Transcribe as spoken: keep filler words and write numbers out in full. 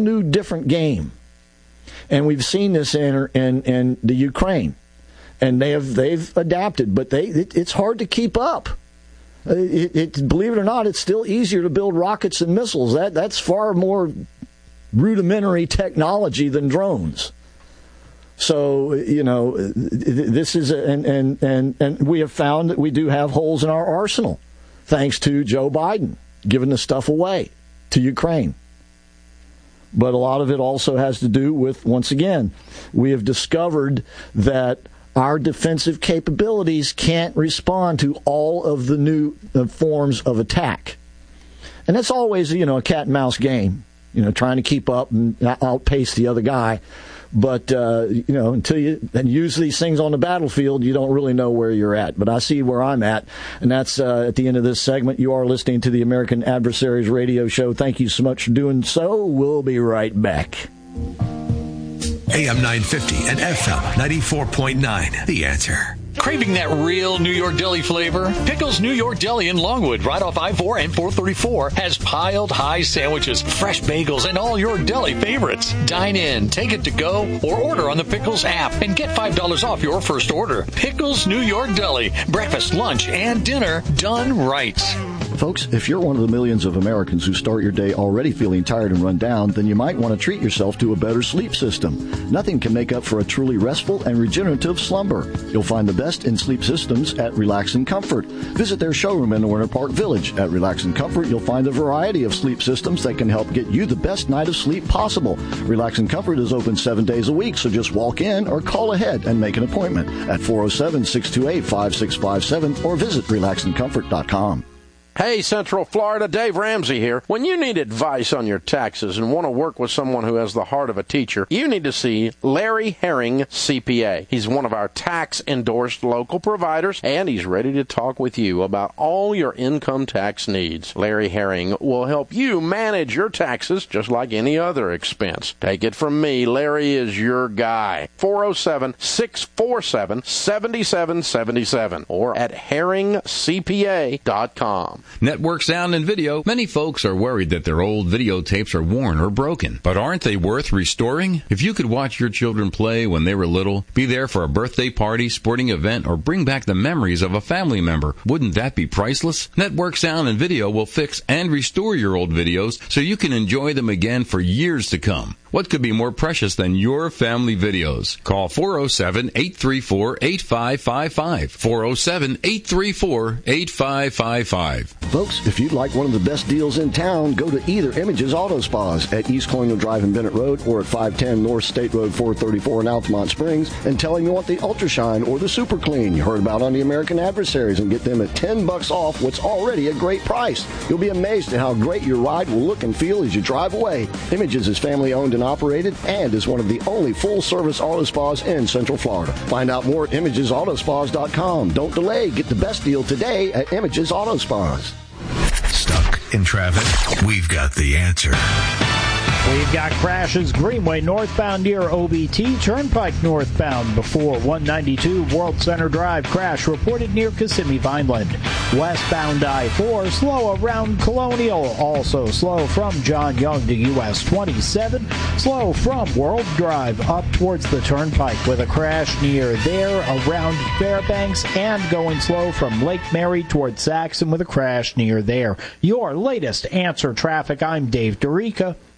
new, different game. And we've seen this in in, in the Ukraine. And they have, they've adapted, but they it, it's hard to keep up. It, it, believe it or not, it's still easier to build rockets and missiles. That That's far more rudimentary technology than drones. So, you know, this is, a, and, and, and, and we have found that we do have holes in our arsenal, thanks to Joe Biden giving the stuff away to Ukraine. But a lot of it also has to do with, once again, we have discovered that our defensive capabilities can't respond to all of the new uh, forms of attack. And that's always, you know, a cat and mouse game, you know, trying to keep up and outpace the other guy. But, uh, you know, until you and use these things on the battlefield, you don't really know where you're at. But I see where I'm at, and that's uh, at the end of this segment. You are listening to the American Adversaries Radio Show. Thank you so much for doing so. We'll be right back. A M nine fifty and F M ninety-four point nine. The Answer. Craving that real New York Deli flavor? Pickles New York Deli in Longwood, right off I four and four thirty-four, has piled high sandwiches, fresh bagels, and all your deli favorites. Dine in, take it to go, or order on the Pickles app and get five dollars off your first order. Pickles New York Deli. Breakfast, lunch, and dinner done right. Folks, if you're one of the millions of Americans who start your day already feeling tired and run down, then you might want to treat yourself to a better sleep system. Nothing can make up for a truly restful and regenerative slumber. You'll find the best in sleep systems at Relax and Comfort. Visit their showroom in Winter Park Village. At Relax and Comfort, you'll find a variety of sleep systems that can help get you the best night of sleep possible. Relax and Comfort is open seven days a week, so just walk in or call ahead and make an appointment at four oh seven, six two eight, five six five seven or visit relax and comfort dot com. Hey, Central Florida, Dave Ramsey here. When you need advice on your taxes and want to work with someone who has the heart of a teacher, you need to see Larry Herring, C P A. He's one of our tax-endorsed local providers, and he's ready to talk with you about all your income tax needs. Larry Herring will help you manage your taxes just like any other expense. Take it from me, Larry is your guy. four oh seven, six four seven, seven seven seven seven or at herring c p a dot com. Network Sound and Video. Many folks are worried that their old videotapes are worn or broken. But aren't they worth restoring? If you could watch your children play when they were little, be there for a birthday party, sporting event, or bring back the memories of a family member, wouldn't that be priceless? Network Sound and Video will fix and restore your old videos so you can enjoy them again for years to come. What could be more precious than your family videos? Call four oh seven, eight three four, eight five five five. four oh seven, eight three four, eight five five five. Folks, if you'd like one of the best deals in town, go to either Images Auto Spas at East Colonial Drive and Bennett Road or at five ten North State Road four thirty-four in Altamont Springs and tell them you want the Ultra Shine or the Super Clean you heard about on the American Adversaries and get them at ten bucks off what's already a great price. You'll be amazed at how great your ride will look and feel as you drive away. Images is family owned and operated and is one of the only full-service auto spas in Central Florida. Find out more at images auto spas dot com. Don't delay. Get the best deal today at Images Auto Spas. Stuck in traffic? We've got the answer. We've got crashes Greenway northbound near O B T, Turnpike northbound before one ninety-two World Center Drive crash reported near Kissimmee Vineland. Westbound I four slow around Colonial, also slow from John Young to U S twenty-seven, slow from World Drive up towards the Turnpike with a crash near there around Fairbanks and going slow from Lake Mary towards Saxon with a crash near there. Your latest Answer Traffic, I'm Dave Dorica.